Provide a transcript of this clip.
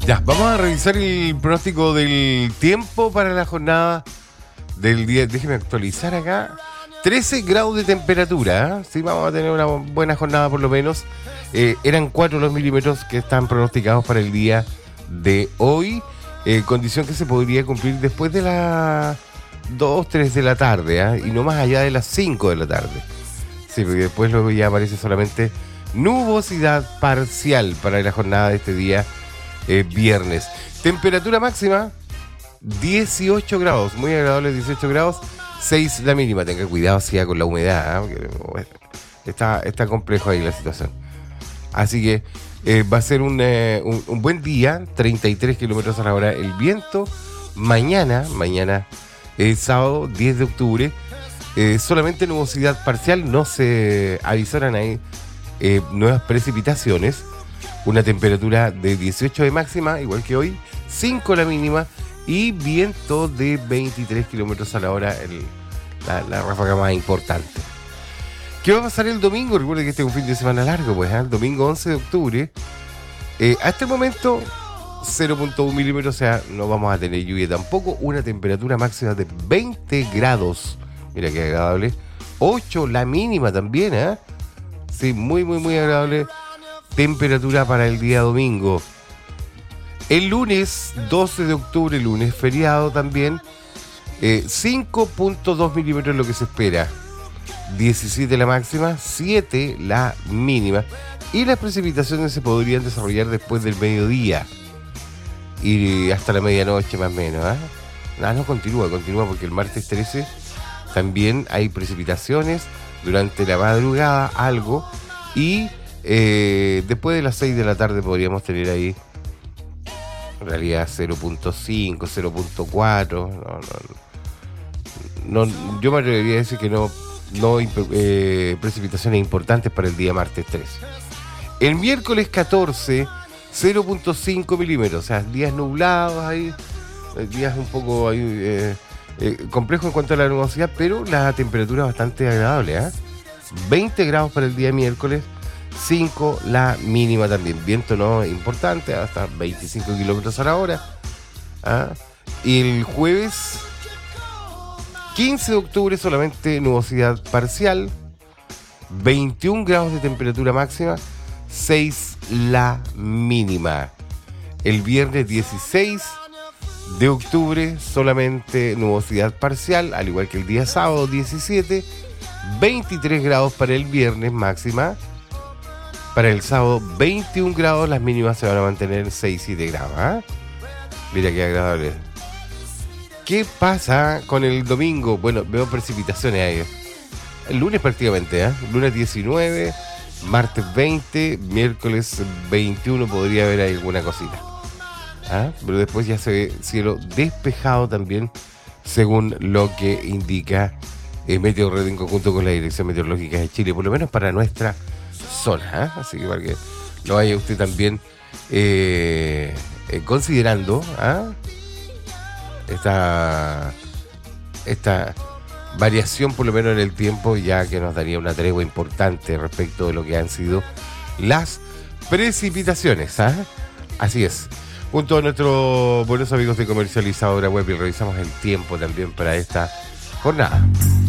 Ya, vamos a revisar el pronóstico del tiempo para la jornada del día. Déjeme actualizar acá. 13 grados de temperatura, ¿eh? Sí, vamos a tener una buena jornada por lo menos. Eran 4 los milímetros que están pronosticados para el día de hoy. Condición que se podría cumplir después de las 2, 3 de la tarde, ¿eh? Y no más allá de las 5 de la tarde. Sí, porque después luego ya aparece solamente nubosidad parcial para la jornada de este día viernes. Temperatura máxima 18 grados, muy agradable, 18 grados, 6 la mínima. Tenga cuidado así con la humedad, ¿eh? Porque está complejo ahí la situación. Así que va a ser un buen día, 33 kilómetros a la hora el viento. Mañana sábado 10 de octubre, solamente nubosidad parcial, no se avisaron ahí nuevas precipitaciones. Una temperatura de 18 de máxima, igual que hoy, 5 la mínima y viento de 23 kilómetros a la hora, la ráfaga más importante. ¿Qué va a pasar el domingo? Recuerden que este es un fin de semana largo, pues, el domingo 11 de octubre. A este momento, 0.1 milímetros, o sea, no vamos a tener lluvia tampoco. Una temperatura máxima de 20 grados. Mira qué agradable. 8 la mínima también, ¿eh? Sí, muy, muy, muy agradable temperatura para el día domingo. El lunes 12 de octubre, lunes feriado también, 5.2 milímetros es lo que se espera. 17 la máxima, 7 la mínima. Y las precipitaciones se podrían desarrollar después del mediodía y hasta la medianoche más o menos, ¿eh? No, continúa porque el martes 13 también hay precipitaciones durante la madrugada, algo, y después de las 6 de la tarde podríamos tener ahí en realidad 0.5, 0.4. No, yo me atrevería a decir que no precipitaciones importantes para el día martes 13. El miércoles 14, 0.5 milímetros, o sea, días nublados ahí, días un poco ahí, complejo en cuanto a la nubosidad, pero la temperatura bastante agradable, ¿eh? 20 grados para el día miércoles, 5 la mínima también. Viento no importante, hasta 25 kilómetros a la hora. Y el jueves 15 de octubre solamente nubosidad parcial, 21 grados de temperatura máxima, 6 la mínima. El viernes 16 de octubre solamente nubosidad parcial, al igual que el día sábado 17, 23 grados para el viernes máxima. Para el sábado 21 grados, las mínimas se van a mantener 6-7 grados, ¿eh? Mira qué agradable. ¿Qué pasa con el domingo? Bueno, veo precipitaciones ahí. El lunes prácticamente, ¿eh? Lunes 19, martes 20, miércoles 21 podría haber alguna cosita. Pero después ya se ve cielo despejado también, según lo que indica Meteorred en conjunto con la Dirección Meteorológica de Chile, por lo menos para nuestra zona, así que para que lo vaya usted también considerando esta variación por lo menos en el tiempo, ya que nos daría una tregua importante respecto de lo que han sido las precipitaciones. Así es. Junto a nuestros buenos amigos de Comercializadora Web, y revisamos el tiempo también para esta jornada.